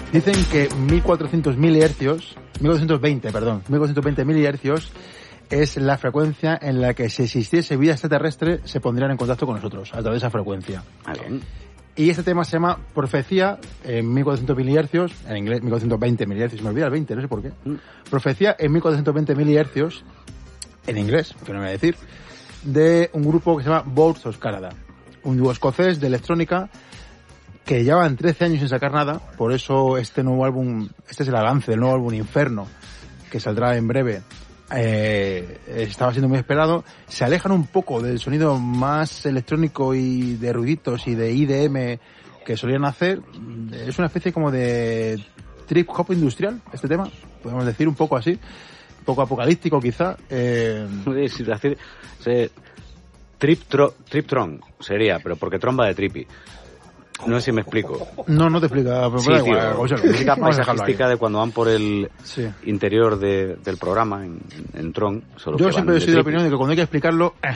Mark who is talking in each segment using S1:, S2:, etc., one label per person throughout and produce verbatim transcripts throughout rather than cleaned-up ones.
S1: Dicen que mil cuatrocientos milihercios, mil cuatrocientos veinte, perdón, mil cuatrocientos veinte milihercios es la frecuencia en la que si existiese vida extraterrestre se pondrían en contacto con nosotros, a través de esa frecuencia.
S2: Bien.
S1: Y este tema se llama Profecía en mil cuatrocientos milihercios, en inglés mil cuatrocientos veinte milihercios, me olvida el veinte, no sé por qué. Mm. Profecía en mil cuatrocientos veinte milihercios, en inglés, que no me voy a decir, de un grupo que se llama Boards of Canada, un dúo escocés de electrónica que llevan trece años sin sacar nada, por eso este nuevo álbum, este es el avance del nuevo álbum Inferno, que saldrá en breve. Eh, estaba siendo muy esperado. Se alejan un poco del sonido más electrónico y de ruiditos y de I D M que solían hacer. Es una especie como de trip hop industrial, este tema, podemos decir un poco así, un poco apocalíptico quizá. Eh...
S2: Sí, decir, sí, trip tro, Triptron sería, pero porque tromba de trippy. No sé si me explico.
S1: No, no te explica. Pero
S2: sí, tío, música paisajística de cuando van por el sí. interior de, del programa en, en Tron. Solo
S1: Yo siempre he sido de la opinión de que cuando hay que explicarlo, eh,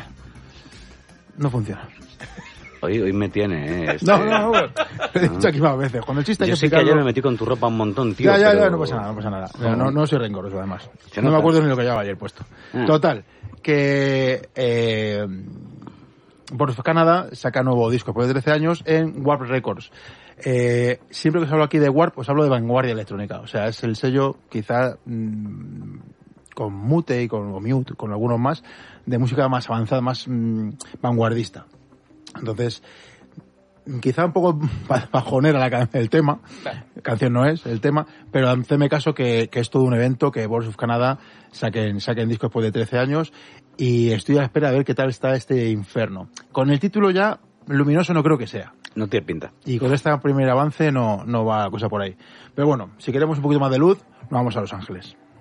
S1: no funciona.
S2: Hoy, hoy me tiene, eh. Este...
S1: No, no, no. Lo he dicho aquí más veces. Cuando el chiste hay
S2: Yo
S1: que
S2: sé
S1: explicarlo...
S2: que ayer me metí con tu ropa un montón, tío.
S1: Ya, ya,
S2: pero...
S1: ya, no pasa nada, no pasa nada. No, no, no soy rencoroso, además. No
S2: nota?
S1: me acuerdo ni lo que llevaba ayer puesto. Ah. Total, que... Eh, Boards of Canada saca nuevo disco después de trece años en Warp Records. Eh, siempre que os hablo aquí de Warp, os hablo de vanguardia electrónica. O sea, es el sello, quizá, mmm, con Mute y con o Mute, con algunos más, de música más avanzada, más mmm, vanguardista. Entonces, quizá un poco bajonera la canción, el tema. Canción no es, el tema. Pero hacedme caso que, que es todo un evento, que Boards of Canada saquen, saquen disco después de trece años. Y estoy a la espera de ver qué tal está este Inferno. Con el título ya, luminoso no creo que sea.
S2: No tiene pinta.
S1: Y con este primer avance no, no va la cosa por ahí. Pero bueno, si queremos un poquito más de luz, nos vamos a Los Ángeles.